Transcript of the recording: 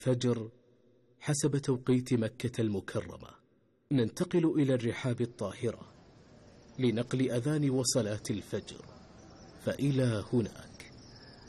فجر حسب توقيت مكة المكرمة. ننتقل إلى الرحاب الطاهرة لنقل أذان وصلاة الفجر، فإلى هناك.